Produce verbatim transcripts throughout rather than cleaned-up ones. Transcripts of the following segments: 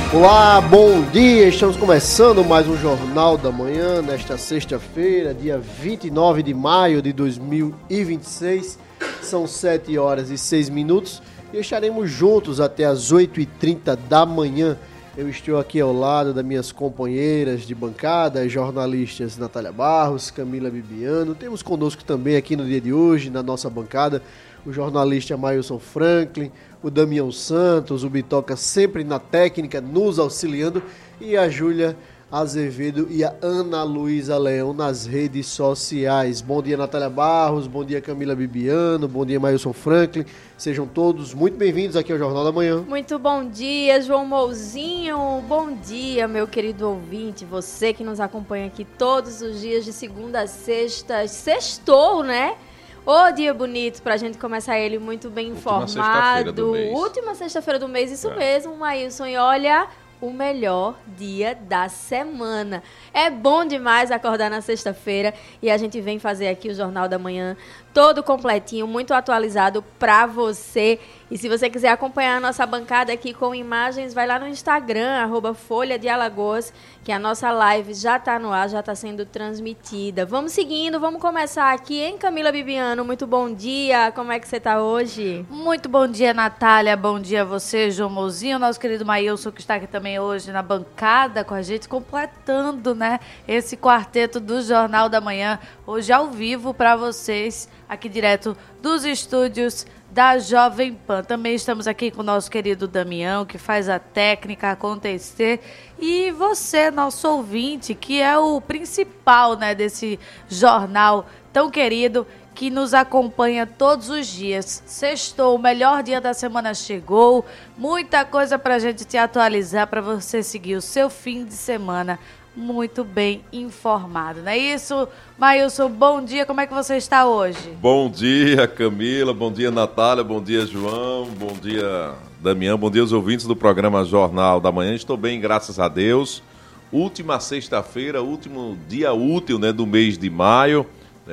Olá, bom dia, estamos começando mais um Jornal da Manhã, nesta sexta-feira, dia vinte e nove de maio de dois mil e vinte e seis, são sete horas e seis minutos e estaremos juntos até as oito e trinta da manhã. Eu estou aqui ao lado das minhas companheiras de bancada, as jornalistas Natália Barros, Camila Bibiano, temos conosco também aqui no dia de hoje, na nossa bancada, o jornalista Mailson Franklin, o Damião Santos, o Bitoca sempre na técnica, nos auxiliando, e a Júlia Azevedo e a Ana Luísa Leão nas redes sociais. Bom dia, Natália Barros, bom dia, Camila Bibiano, bom dia, Mailson Franklin. Sejam todos muito bem-vindos aqui ao Jornal da Manhã. Muito bom dia, João Mouzinho. Bom dia, meu querido ouvinte, você que nos acompanha aqui todos os dias de segunda a sexta. Sextou, né? Ô, dia bonito pra gente começar ele muito bem informado. Última sexta-feira do mês. Última sexta-feira do mês, isso é. mesmo, Maílson. E olha, o melhor dia da semana. É bom demais acordar na sexta-feira e a gente vem fazer aqui o Jornal da Manhã todo completinho, muito atualizado pra você. E se você quiser acompanhar a nossa bancada aqui com imagens, vai lá no Instagram, arroba Folha de Alagoas, que a nossa live já tá no ar, já tá sendo transmitida. Vamos seguindo, vamos começar aqui, hein, Camila Bibiano? Muito bom dia, como é que você tá hoje? Muito bom dia, Natália, bom dia a você, João Mouzinho, nosso querido Maílson, que está aqui também hoje na bancada com a gente, completando, né, esse quarteto do Jornal da Manhã, hoje ao vivo para vocês, aqui direto dos estúdios da Jovem Pan. Também estamos aqui com o nosso querido Damião, que faz a técnica acontecer. E você, nosso ouvinte, que é o principal, né, desse jornal tão querido, que nos acompanha todos os dias. Sextou, o melhor dia da semana chegou. Muita coisa pra gente te atualizar, para você seguir o seu fim de semana muito bem informado, não é isso? Maílson, bom dia, como é que você está hoje? Bom dia, Camila, bom dia, Natália, bom dia, João, bom dia, Damião, bom dia aos ouvintes do programa Jornal da Manhã. Estou bem, graças a Deus. Última sexta-feira, último dia útil, né, do mês de maio,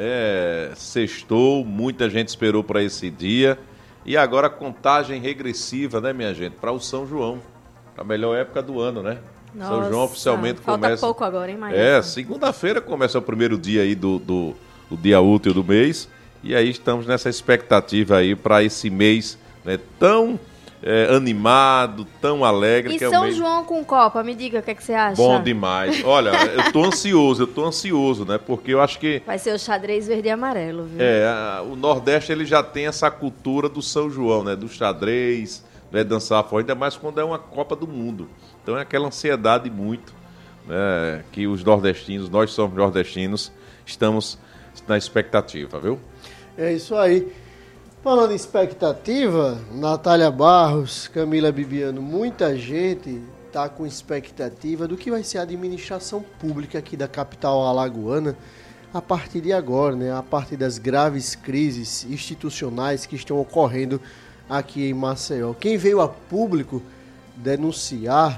né, sextou, muita gente esperou para esse dia e agora contagem regressiva, né, minha gente, para o São João, a melhor época do ano, né? Nossa, São João oficialmente falta começa... pouco agora, hein, Maílson? É, segunda-feira começa o primeiro dia aí do, do, do dia útil do mês. E aí estamos nessa expectativa aí para esse mês, né, tão é, animado, tão alegre. E que é São o mês... João com Copa, me diga o que, é que você acha? Bom demais. Olha, eu tô ansioso, eu tô ansioso, né? Porque eu acho que... Vai ser o xadrez verde e amarelo, viu? É, a, o Nordeste ele já tem essa cultura do São João, né? Do xadrez, né? Dançar forró, ainda mais quando é uma Copa do Mundo. Então é aquela ansiedade muito, né, que os nordestinos, nós somos nordestinos, estamos na expectativa, viu? É isso aí. Falando em expectativa, Natália Barros, Camila Bibiano, muita gente está com expectativa do que vai ser a administração pública aqui da capital alagoana a partir de agora, né? A partir das graves crises institucionais que estão ocorrendo aqui em Maceió. Quem veio a público denunciar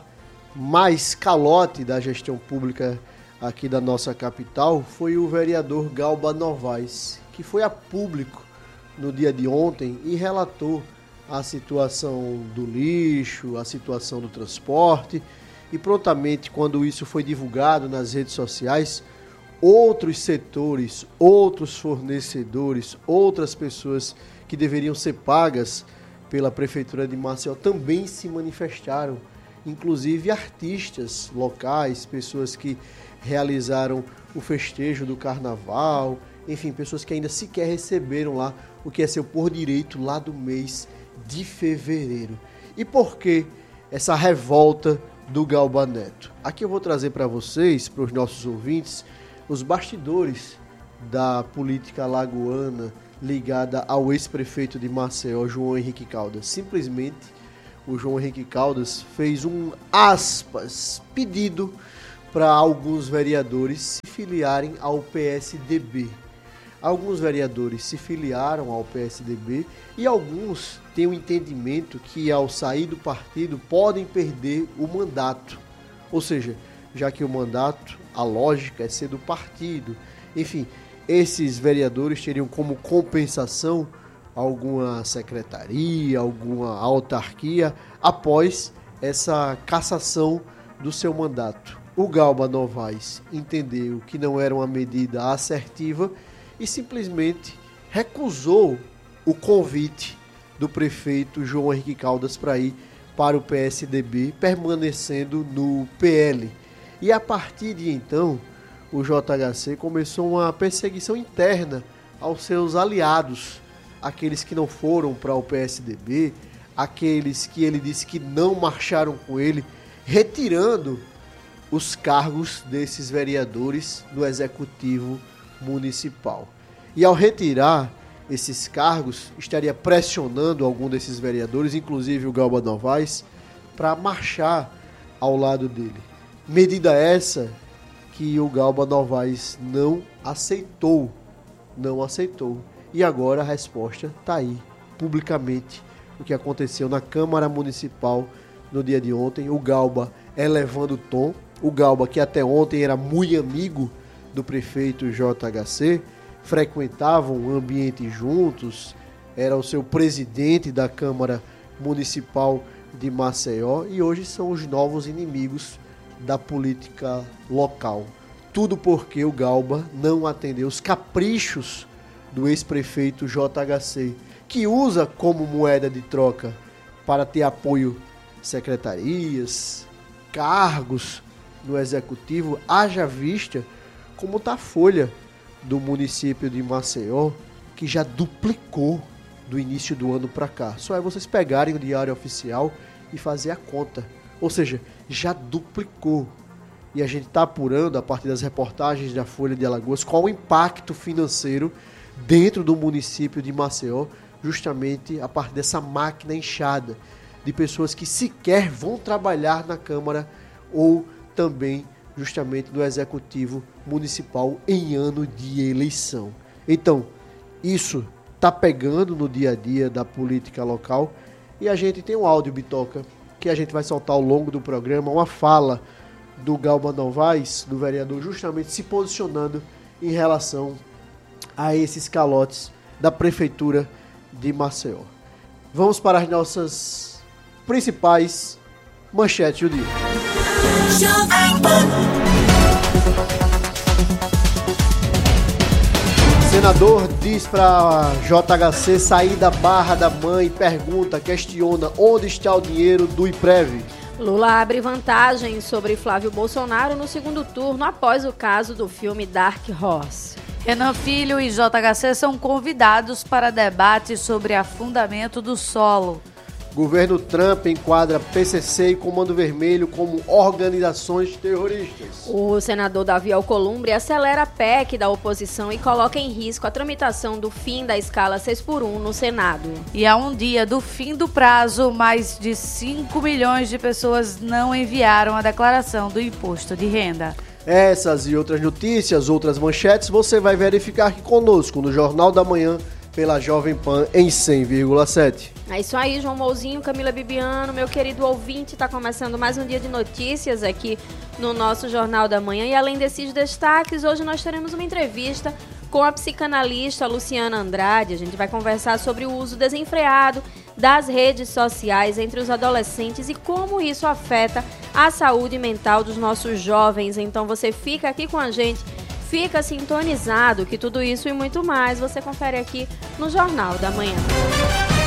mais calote da gestão pública aqui da nossa capital foi o vereador Galba Novaes, que foi a público no dia de ontem e relatou a situação do lixo, a situação do transporte e prontamente, quando isso foi divulgado nas redes sociais, outros setores, outros fornecedores, outras pessoas que deveriam ser pagas pela Prefeitura de Maceió também se manifestaram, inclusive artistas locais, pessoas que realizaram o festejo do carnaval, enfim, pessoas que ainda sequer receberam lá o que é seu por direito lá do mês de fevereiro. E por que essa revolta do Galba Neto? Aqui eu vou trazer para vocês, para os nossos ouvintes, os bastidores da política alagoana ligada ao ex-prefeito de Maceió, João Henrique Caldas. Simplesmente o João Henrique Caldas fez um, aspas, pedido para alguns vereadores se filiarem ao P S D B. Alguns vereadores se filiaram ao P S D B e alguns têm o entendimento que, ao sair do partido, podem perder o mandato. Ou seja, já que o mandato, a lógica é ser do partido. Enfim, esses vereadores teriam como compensação alguma secretaria, alguma autarquia, após essa cassação do seu mandato. O Galba Novaes entendeu que não era uma medida assertiva e simplesmente recusou o convite do prefeito João Henrique Caldas para ir para o P S D B, permanecendo no P L. E a partir de então, o J H C começou uma perseguição interna aos seus aliados, aqueles que não foram para o P S D B, aqueles que ele disse que não marcharam com ele, retirando os cargos desses vereadores do Executivo Municipal. E ao retirar esses cargos, estaria pressionando algum desses vereadores, inclusive o Galba Novaes, para marchar ao lado dele. Medida essa que o Galba Novaes não aceitou, não aceitou. E agora a resposta está aí, publicamente, o que aconteceu na Câmara Municipal no dia de ontem. O Galba elevando o tom, o Galba que até ontem era muito amigo do prefeito J H C, frequentavam o ambiente juntos, era o seu presidente da Câmara Municipal de Maceió e hoje são os novos inimigos da política local. Tudo porque o Galba não atendeu os caprichos do ex-prefeito J H C, que usa como moeda de troca para ter apoio secretarias, cargos no executivo, haja vista como está a folha do município de Maceió, que já duplicou do início do ano para cá. Só é vocês pegarem o diário oficial e fazer a conta. Ou seja, já duplicou. E a gente está apurando, a partir das reportagens da Folha de Alagoas, qual o impacto financeiro dentro do município de Maceió, justamente a partir dessa máquina inchada de pessoas que sequer vão trabalhar na Câmara ou também justamente no Executivo Municipal em ano de eleição. Então, isso está pegando no dia a dia da política local e a gente tem um áudio, Bitoca, que a gente vai soltar ao longo do programa, uma fala do Galba Novaes, do vereador, justamente se posicionando em relação a esses calotes da Prefeitura de Maceió. Vamos para as nossas principais manchetes do dia. Senador diz para J H C sair da barra da mãe, pergunta, questiona onde está o dinheiro do IPREV. Lula abre vantagem sobre Flávio Bolsonaro no segundo turno após o caso do filme Dark Horse. Renan Filho e J H C são convidados para debate sobre afundamento do solo. Governo Trump enquadra P C C e Comando Vermelho como organizações terroristas. O senador Davi Alcolumbre acelera a P E C da oposição e coloca em risco a tramitação do fim da escala seis por um no Senado. E a um dia do fim do prazo, mais de cinco milhões de pessoas não enviaram a declaração do imposto de renda. Essas e outras notícias, outras manchetes, você vai verificar aqui conosco no Jornal da Manhã, pela Jovem Pan em cem vírgula sete. É isso aí, João Mouzinho, Camila Bibiano, meu querido ouvinte, está começando mais um dia de notícias aqui no nosso Jornal da Manhã. E além desses destaques, hoje nós teremos uma entrevista com a psicanalista Luciana Andrade. A gente vai conversar sobre o uso desenfreado das redes sociais entre os adolescentes e como isso afeta a saúde mental dos nossos jovens. Então você fica aqui com a gente, fica sintonizado que tudo isso e muito mais você confere aqui no Jornal da Manhã.